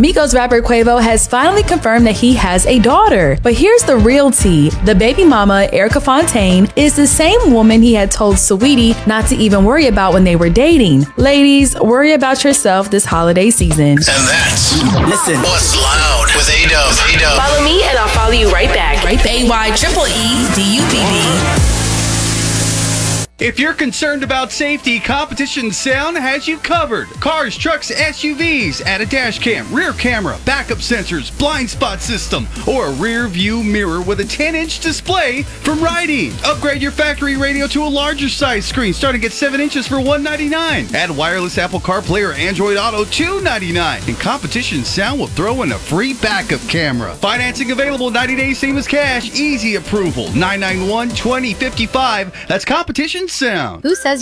Migos rapper Quavo has finally confirmed that he has a daughter. But here's the real tea. The baby mama, Erica Fontaine, is the same woman he had told Saweetie not to even worry about when they were dating. Ladies, worry about yourself this holiday season. And that's What's Loud with A-Dub. Follow me and I'll follow you right back. AYEEDUBB. If you're concerned about safety, Competition Sound has you covered. Cars, trucks, SUVs, add a dash cam, rear camera, backup sensors, blind spot system, or a rear view mirror with a 10-inch display from Riteing. Upgrade your factory radio to a larger size screen starting at 7 inches for $199. Add wireless Apple CarPlay or Android Auto $299. And Competition Sound will throw in a free backup camera. Financing available 90 days, same as cash, easy approval. 991-2055. That's Competition Sound. Who says